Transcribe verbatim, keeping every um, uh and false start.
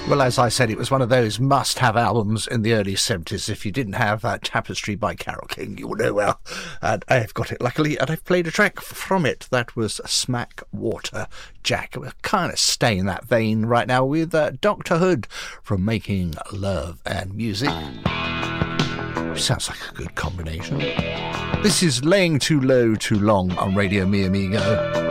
Well, as I said, it was one of those must-have albums in the early seventies. If you didn't have that Tapestry by Carole King, you would know well. And I've got it, luckily, and I've played a track from it. That was Smack Water Jack. We're kind of staying in that vein right now with uh, Doctor Hood from Making Love and Music. Sounds like a good combination. This is Laying Too Low Too Long on Radio Mi Amigo.